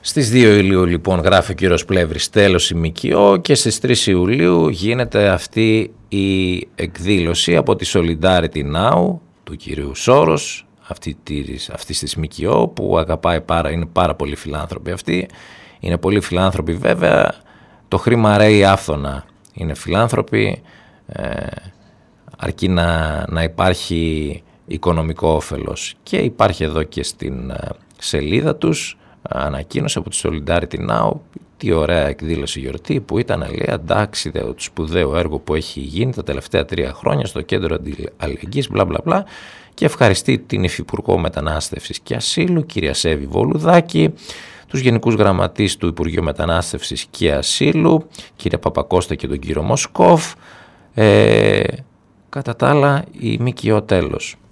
Στις 2 Ιουλίου λοιπόν γράφει ο κύριος Πλεύρης τέλος η ΜΚΟ και στις 3 Ιουλίου γίνεται αυτή η εκδήλωση από τη Solidarity Now του κυρίου Σόρος, αυτής της ΜΚΟ που αγαπάει είναι πάρα πολύ φιλάνθρωποι αυτοί. Είναι πολύ φιλάνθρωποι βέβαια, το χρήμα ρέει άφθονα, είναι φιλάνθρωποι, αρκεί να υπάρχει οικονομικό όφελος. Και υπάρχει εδώ και στην σελίδα τους ανακοίνωση από τη Solidarity Now, τι ωραία εκδήλωση γιορτή που ήταν, λέει, εντάξει το σπουδαίο έργο που έχει γίνει τα τελευταία 3 χρόνια στο Κέντρο Αλληλεγγύης, μπλα μπλα μπλα, και ευχαριστεί την Υφυπουργό Μετανάστευσης και Ασύλου, κυρία Σέβη Βολουδάκη, τους Γενικούς Γραμματείς του Υπουργείου Μετανάστευσης και Ασύλου, κύριε Παπακώστα και τον κύριο Μοσκόφ. Κατά τα άλλα, η ΜΚΟ τέλος.